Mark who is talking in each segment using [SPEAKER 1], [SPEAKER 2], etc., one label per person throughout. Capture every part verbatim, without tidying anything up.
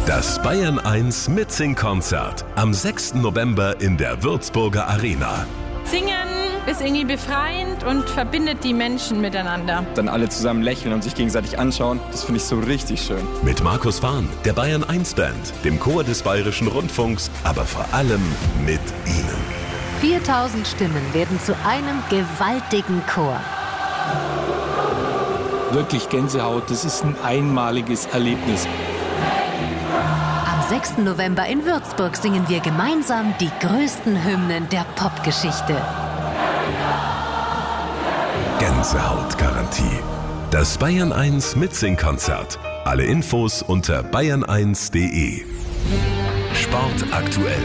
[SPEAKER 1] Das Bayern eins Mitsing-Konzert am sechsten November in der Würzburger Arena.
[SPEAKER 2] Singen ist irgendwie befreiend und verbindet die Menschen miteinander.
[SPEAKER 3] Dann alle zusammen lächeln und sich gegenseitig anschauen, das finde ich so richtig schön.
[SPEAKER 1] Mit Markus Fahn, der Bayern eins Band, dem Chor des Bayerischen Rundfunks, aber vor allem mit Ihnen.
[SPEAKER 4] viertausend Stimmen werden zu einem gewaltigen Chor.
[SPEAKER 5] Wirklich Gänsehaut, das ist ein einmaliges Erlebnis.
[SPEAKER 4] Am sechsten November in Würzburg singen wir gemeinsam die größten Hymnen der Popgeschichte.
[SPEAKER 1] Gänsehautgarantie. Das Bayern eins Mitsing-Konzert. Alle Infos unter bayern eins punkt de. Sport aktuell.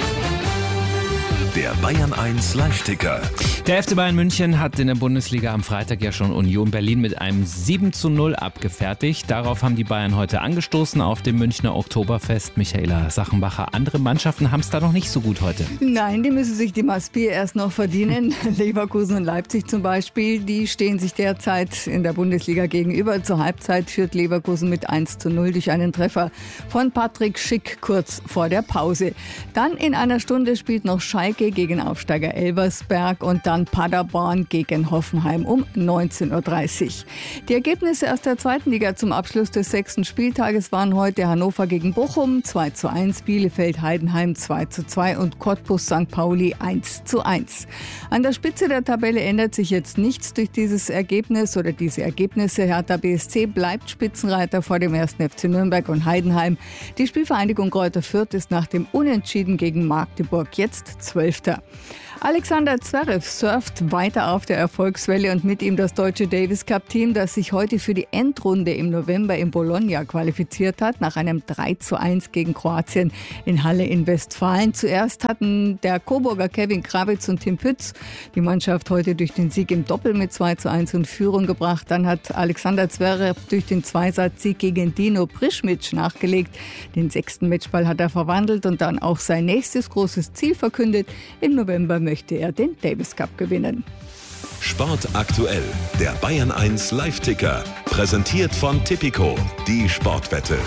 [SPEAKER 1] Der Bayern eins Live-Ticker.
[SPEAKER 6] Der F C Bayern München hat in der Bundesliga am Freitag ja schon Union Berlin mit einem sieben zu null abgefertigt. Darauf haben die Bayern heute angestoßen auf dem Münchner Oktoberfest. Michaela Sachenbacher, andere Mannschaften haben es da noch nicht so gut heute.
[SPEAKER 7] Nein, die müssen sich die Maßbier erst noch verdienen. Leverkusen und Leipzig zum Beispiel, die stehen sich derzeit in der Bundesliga gegenüber. Zur Halbzeit führt Leverkusen mit eins zu null durch einen Treffer von Patrick Schick kurz vor der Pause. Dann in einer Stunde spielt noch Schalke gegen Aufsteiger Elversberg und dann Paderborn gegen Hoffenheim um neunzehn Uhr dreißig. Die Ergebnisse aus der zweiten Liga zum Abschluss des sechsten Spieltages waren heute Hannover gegen Bochum zwei zu eins, Bielefeld Heidenheim zwei zu zwei und Cottbus Sankt Pauli eins zu eins. An der Spitze der Tabelle ändert sich jetzt nichts durch dieses Ergebnis oder diese Ergebnisse. Hertha B S C bleibt Spitzenreiter vor dem ersten F C Nürnberg und Heidenheim. Die Spielvereinigung Greuther Fürth ist nach dem Unentschieden gegen Magdeburg jetzt Zwölfter. Alexander Zverev surft weiter auf der Erfolgswelle und mit ihm das deutsche Davis Cup Team, das sich heute für die Endrunde im November in Bologna qualifiziert hat, nach einem drei zu eins gegen Kroatien in Halle in Westfalen. Zuerst hatten der Coburger Kevin Krawitz und Tim Pütz die Mannschaft heute durch den Sieg im Doppel mit zwei zu eins in Führung gebracht. Dann hat Alexander Zverev durch den Zweisatz-Sieg gegen Dino Prischmic nachgelegt. Den sechsten Matchball hat er verwandelt und dann auch sein nächstes großes Ziel verkündet. Im November möchte er den Davis Cup gewinnen.
[SPEAKER 1] Sport aktuell. Der Bayern eins Live-Ticker. Präsentiert von Tipico. Die Sportwette.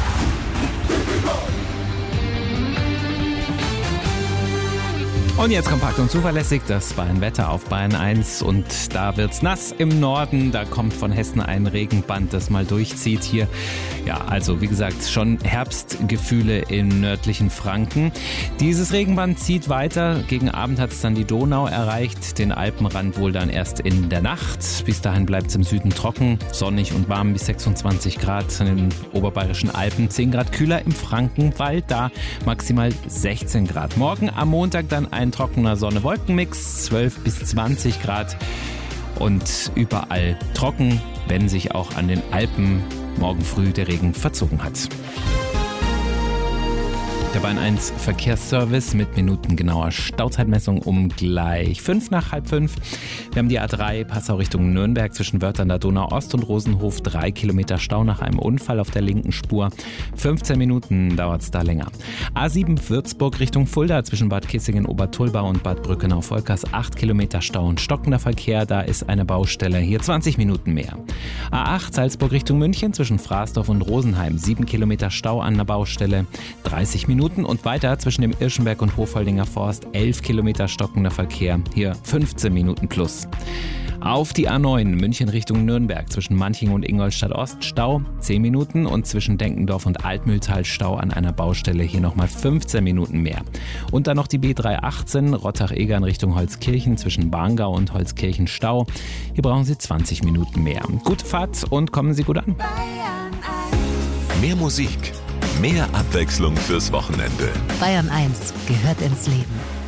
[SPEAKER 6] Und jetzt kompakt und zuverlässig das Bayern-Wetter auf Bayern eins. Und da wird's nass im Norden. Da kommt von Hessen ein Regenband, das mal durchzieht hier. Ja, also wie gesagt, schon Herbstgefühle im nördlichen Franken. Dieses Regenband zieht weiter. Gegen Abend hat es dann die Donau erreicht. Den Alpenrand wohl dann erst in der Nacht. Bis dahin bleibt es im Süden trocken, sonnig und warm bis sechsundzwanzig Grad in den oberbayerischen Alpen. zehn Grad kühler im Frankenwald, da maximal sechzehn Grad. Morgen am Montag dann ein trockener Sonne-Wolken-Mix, zwölf bis zwanzig Grad und überall trocken, wenn sich auch an den Alpen morgen früh der Regen verzogen hat. Der Bayern eins Verkehrsservice mit minutengenauer Stauzeitmessung um gleich fünf nach halb fünf. Wir haben die A drei Passau Richtung Nürnberg zwischen Wörth an der Donau Ost und Rosenhof. Drei Kilometer Stau nach einem Unfall auf der linken Spur. fünfzehn Minuten dauert es da länger. A sieben Würzburg Richtung Fulda zwischen Bad Kissingen, Obertulba und Bad Brückenau-Volkers. acht Kilometer Stau und stockender Verkehr. Da ist eine Baustelle. Hier zwanzig Minuten mehr. A acht Salzburg Richtung München zwischen Fraßdorf und Rosenheim. sieben Kilometer Stau an der Baustelle. dreißig Minuten. Und weiter zwischen dem Irschenberg und Hofholdinger Forst elf Kilometer stockender Verkehr, hier fünfzehn Minuten plus. Auf die A neun München Richtung Nürnberg zwischen Manching und Ingolstadt Ost Stau zehn Minuten und zwischen Denkendorf und Altmühltal Stau an einer Baustelle, hier nochmal fünfzehn Minuten mehr. Und dann noch die B dreihundertachtzehn Rottach-Egern Richtung Holzkirchen zwischen Barngau und Holzkirchen Stau, hier brauchen Sie zwanzig Minuten mehr. Gute Fahrt und kommen Sie gut an.
[SPEAKER 1] Mehr Musik. Mehr Abwechslung fürs Wochenende.
[SPEAKER 4] Bayern eins gehört ins Leben.